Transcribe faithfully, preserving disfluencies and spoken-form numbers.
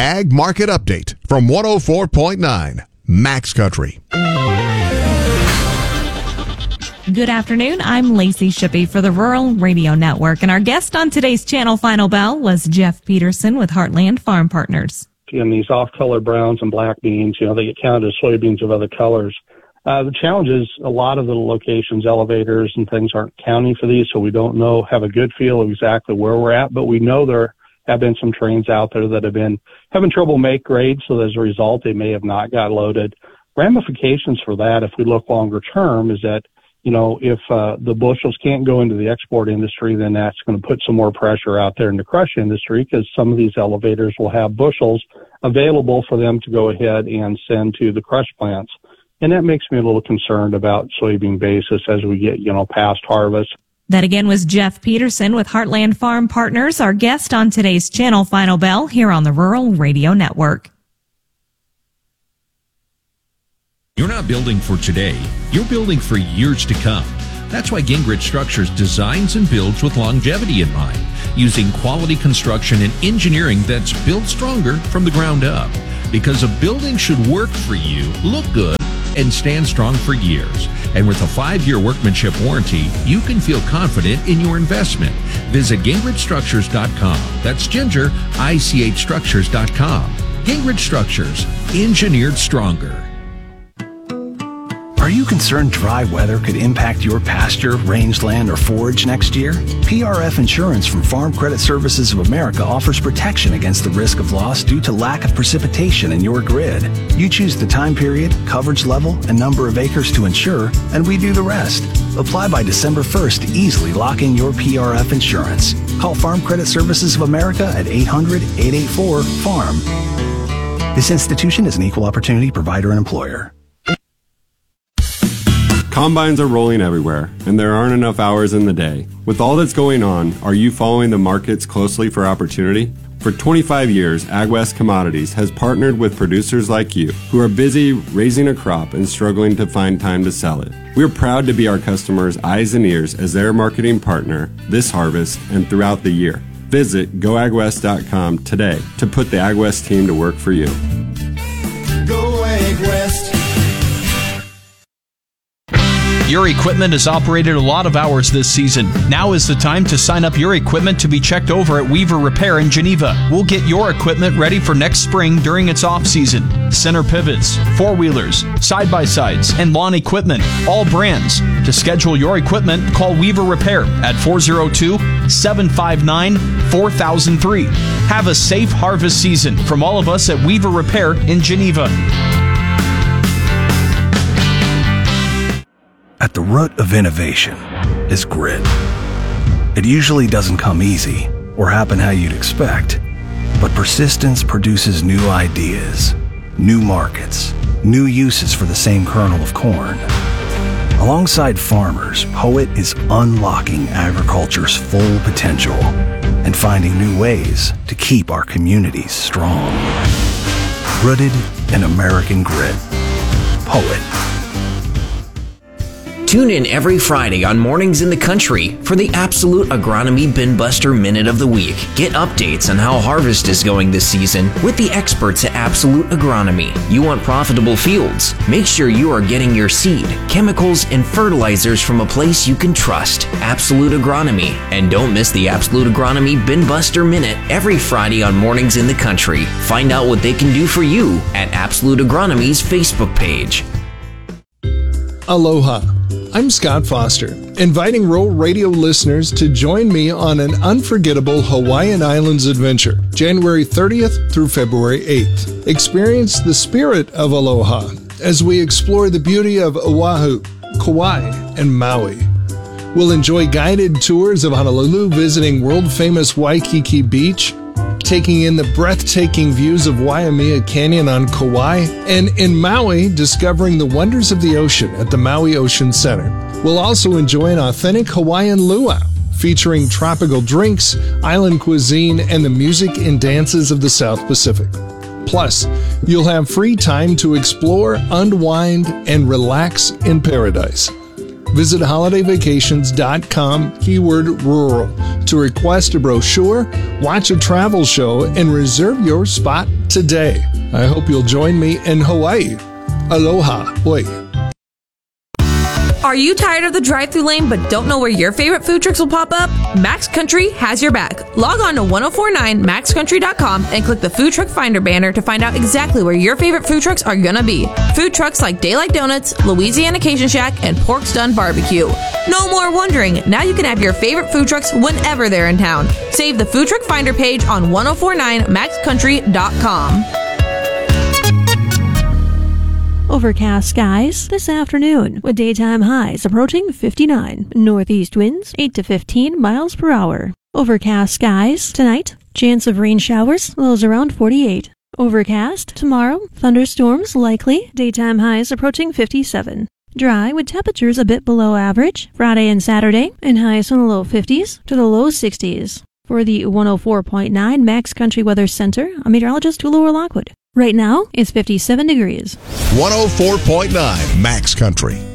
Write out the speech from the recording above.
Ag Market Update from one oh four point nine Max Country. Good afternoon. I'm Lacey Shippey for the Rural Radio Network, and our guest on today's Channel Final Bell was Jeff Peterson with Heartland Farm Partners. And these off-color browns and black beans, you know, they get counted as soybeans of other colors. Uh, the challenge is a lot of the locations, elevators and things aren't counting for these, so we don't know, have a good feel of exactly where we're at, but we know there have been some trains out there that have been having trouble make grade, so as a result, they may have not got loaded. Ramifications for that, if we look longer term, is that, you know, if uh, the bushels can't go into the export industry, then that's going to put some more pressure out there in the crush industry, because some of these elevators will have bushels available for them to go ahead and send to the crush plants. And that makes me a little concerned about soybean basis as we get, you know, past harvest. That again was Jeff Peterson with Heartland Farm Partners, our guest on today's Channel Final Bell here on the Rural Radio Network. You're not building for today, you're building for years to come. That's why Gingrich Structures designs and builds with longevity in mind, using quality construction and engineering that's built stronger from the ground up. Because a building should work for you, look good, and stand strong for years. And with a five-year workmanship warranty, you can feel confident in your investment. Visit Gingrich Structures dot com. That's Ginger, I C H Structures dot com. Gingrich Structures, engineered stronger. Are you concerned dry weather could impact your pasture, rangeland, or forage next year? P R F Insurance from Farm Credit Services of America offers protection against the risk of loss due to lack of precipitation in your grid. You choose the time period, coverage level, and number of acres to insure, and we do the rest. Apply by December first to easily lock in your P R F insurance. Call Farm Credit Services of America at eight hundred, eight eight four, farm. This institution is an equal opportunity provider and employer. Combines are rolling everywhere, and there aren't enough hours in the day. With all that's going on, are you following the markets closely for opportunity? For twenty-five years, AgWest Commodities has partnered with producers like you who are busy raising a crop and struggling to find time to sell it. We're proud to be our customers' eyes and ears as their marketing partner this harvest and throughout the year. Visit go ag west dot com today to put the AgWest team to work for you. Go AgWest. Your equipment has operated a lot of hours this season. Now is the time to sign up your equipment to be checked over at Weaver Repair in Geneva. We'll get your equipment ready for next spring during its off-season. Center pivots, four-wheelers, side-by-sides, and lawn equipment, all brands. To schedule your equipment, call Weaver Repair at four oh two, seven five nine, four thousand three. Have a safe harvest season from all of us at Weaver Repair in Geneva. At the root of innovation is grit. It usually doesn't come easy or happen how you'd expect, but persistence produces new ideas, new markets, new uses for the same kernel of corn. Alongside farmers, Poet is unlocking agriculture's full potential and finding new ways to keep our communities strong. Rooted in American grit. Poet. Tune in every Friday on Mornings in the Country for the Absolute Agronomy Bin Buster Minute of the Week. Get updates on how harvest is going this season with the experts at Absolute Agronomy. You want profitable fields? Make sure you are getting your seed, chemicals, and fertilizers from a place you can trust. Absolute Agronomy. And don't miss the Absolute Agronomy Bin Buster Minute every Friday on Mornings in the Country. Find out what they can do for you at Absolute Agronomy's Facebook page. Aloha. I'm Scott Foster, inviting Rural Radio listeners to join me on an unforgettable Hawaiian Islands adventure, January thirtieth through February eighth. Experience the spirit of aloha as we explore the beauty of Oahu, Kauai, and Maui. We'll enjoy guided tours of Honolulu, visiting world-famous Waikiki Beach, taking in the breathtaking views of Waimea Canyon on Kauai, and in Maui, discovering the wonders of the ocean at the Maui Ocean Center. We'll also enjoy an authentic Hawaiian luau, featuring tropical drinks, island cuisine, and the music and dances of the South Pacific. Plus, you'll have free time to explore, unwind, and relax in paradise. Visit holiday vacations dot com, keyword rural, to request a brochure, watch a travel show, and reserve your spot today. I hope you'll join me in Hawaii. Aloha. Oi. Are you tired of the drive-thru lane but don't know where your favorite food trucks will pop up? Max Country has your back. Log on to ten forty-nine max country dot com and click the Food Truck Finder banner to find out exactly where your favorite food trucks are gonna be. Food trucks like Daylight Donuts, Louisiana Cajun Shack, and Pork's Done Barbecue. No more wondering. Now you can have your favorite food trucks whenever they're in town. Save the Food Truck Finder page on ten forty-nine max country dot com. Overcast skies this afternoon with daytime highs approaching fifty-nine. Northeast winds eight to fifteen miles per hour. Overcast skies tonight. Chance of rain showers, lows around forty-eight. Overcast tomorrow. Thunderstorms likely. Daytime highs approaching fifty-seven. Dry with temperatures a bit below average. Friday and Saturday and highs from the low fifties to the low sixties. For the one oh four point nine Max Country Weather Center, I'm meteorologist Tulora Lockwood. Right now, it's fifty-seven degrees. one oh four point nine Max Country.